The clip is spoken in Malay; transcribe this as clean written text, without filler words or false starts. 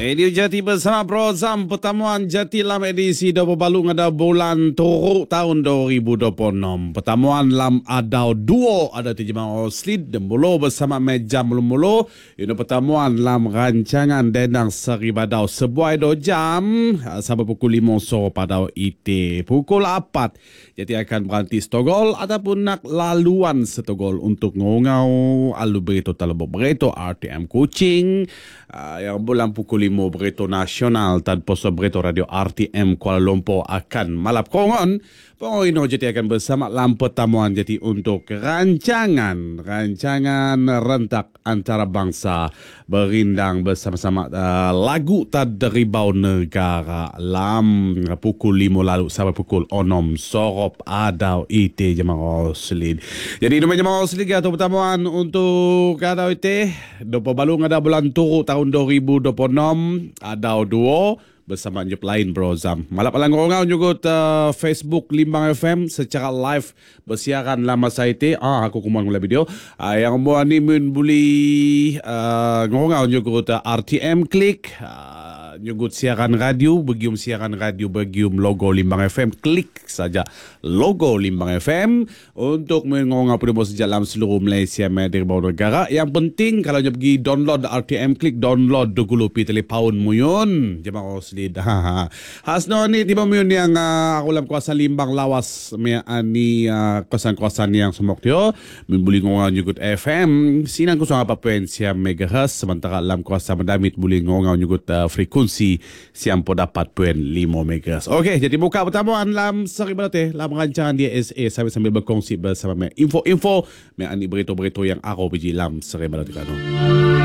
Radio Jati bersama Bro Zam. Pertemuan Jati dalam edisi 20 balung ada bulan Turuk tahun 2026. Pertemuan lam ada duo ada Tijimang Oslid dan Mulu bersama Meja Mulu-Mulu. Ini pertemuan lam rancangan Dendang Seribadau sebuah do jam sampai pukul 5 sore pada IT. Pukul 4 Jati akan berhenti setogol ataupun nak laluan setogol untuk ngau alu berito talabo berito RTM Kuching yang bulan pukul 5 berito nasional dan poso berito radio RTM Kuala Lumpur akan malap kongon. Pengino Jati akan bersama lam pertemuan Jati untuk rancangan rentak antara bangsa berindang bersama-sama lagu Tadribau Negara lam pukul 5 lalu sampai pukul 6 sorop adau IT Jemaah Oslid. Jadi nama Jemaah Oslid atau pertemuan untuk adau IT 20 balung ada bulan Turuk tahun 2026 adau duo bersama Jup lain Bro Zam. Malap alang ngorongau nyugut Facebook Limbang FM secara live bersiaran lama saite. Aku kumang mula video. Yang buat ni boleh ngorongau nyugut RTM klik. Nyugut siaran radio, bagium siaran radio, bagium logo Limbang FM. Klik saja logo Limbang FM untuk mengongau penuh sejak dalam seluruh Malaysia dari bawah negara. Yang penting kalau dia pergi download RTM klik, download dulu pi telepon muyun. Jemaah Oslid. Hasno ni tiba muyun yang aku dalam kawasan Limbang lawas ni kawasan-kawasan yang semok dia. Boleh ngongau nyugut FM. Sinang kusang apa poin siam megahertz. Sementara dalam kawasan Mendamit boleh ngongau nyugut frekuensi siang dapat 4.5 MHz. Okey, jadi buka pertemuan dalam Seribadau dalam rancangan DSA sambil berkongsi bersama info-info berita-berita yang aku pergi dalam Seribadau.